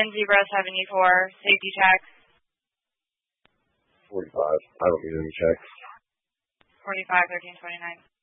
10-074, safety check. 45. I don't need any checks. 45, 1329.